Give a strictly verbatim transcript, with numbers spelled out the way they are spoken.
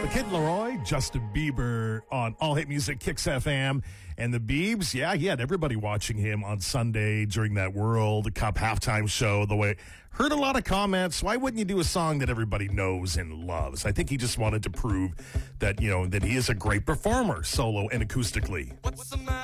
Kid Laroi, Justin Bieber on All Hit Music, Kicks F M. And the Biebs, yeah, he had everybody watching him on Sunday during that World Cup halftime show. The way, heard a lot of comments. Why wouldn't you do a song that everybody knows and loves? I think he just wanted to prove that, you know, that he is a great performer, solo and acoustically. What's the matter?